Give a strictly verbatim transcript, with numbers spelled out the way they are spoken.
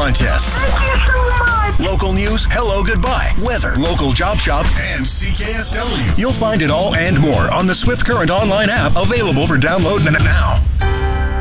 contests. Thank you so much. Local news, hello, goodbye, weather, local job shop, and C K S W. You'll find it all and more on the Swift Current online app, available for download now.